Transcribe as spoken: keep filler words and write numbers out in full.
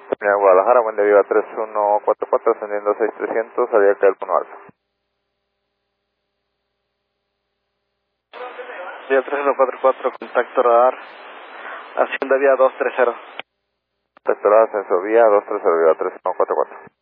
Terminal Guadalajara, buen día, Viva tres uno cuatro cuatro, ascendiendo seis trescientos, salida que el uno alfa. Vía tres uno cuatro cuatro, contacto radar, Hacienda vía dos tres cero. Contacto radar, ascenso vía dos tres cero, Viva tres uno cuatro cuatro.